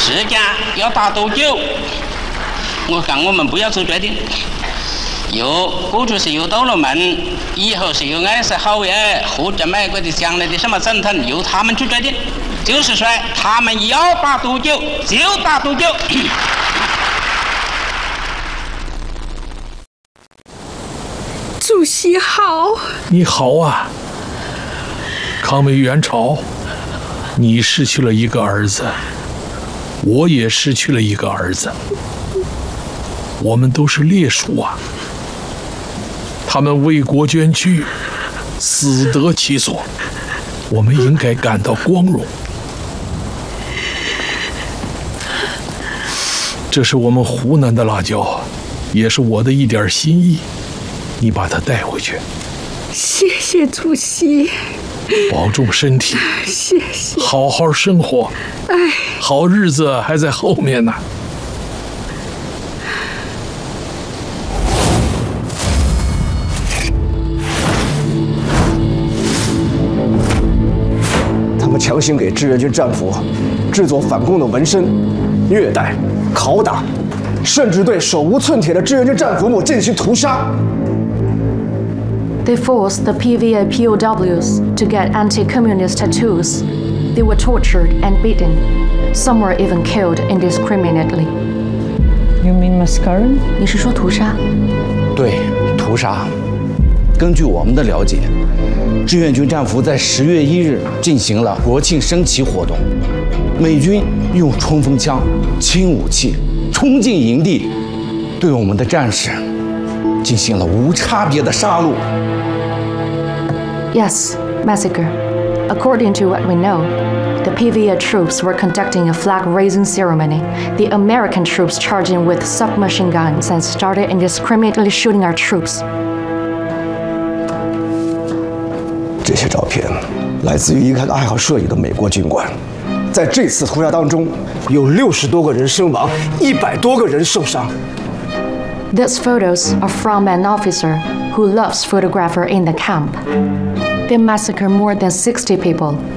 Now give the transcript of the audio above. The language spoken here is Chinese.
时间要打多久？我看我们不要做决定。过去是有道路门，以后是有爱是好耶，或者美国的将来的什么总统，由他们去决定。就是说，他们要打多久就打多久。 主席好。 你好啊。抗美援朝，你失去了一个儿子，我也失去了一个儿子，我们都是烈属啊。他们为国捐躯，死得其所，我们应该感到光荣。这是我们湖南的辣椒，也是我的一点心意，你把它带回去。 谢谢主席。 保重身体， 谢谢。 好好生活，好日子还在后面呢。 他们强行给志愿军战俘制作反共的纹身，虐待、拷打，甚至对手无寸铁的志愿军战俘们进行屠杀。 They forced the PVA POWs to get anti-communist tattoos. They were tortured and beaten. Some were even killed indiscriminately. You mean massacre? 你是说屠杀？ 对，屠杀。根据我们的了解，志愿军战俘在10月1日进行了国庆升旗活动，美军用冲锋枪、轻武器冲进营地，对我们的战士进行了无差别的杀戮。 Yes, massacre. According to what we know, the PVA troops were conducting a flag-raising ceremony. The American troops charged in with submachine guns and started indiscriminately shooting our troops. 这些照片来自于一个爱好摄影的美国军官。在这次屠杀当中，有60多个人身亡，100多个人受伤。 These photos are from an officer who loves photographer in the camp. They massacred more than 60 people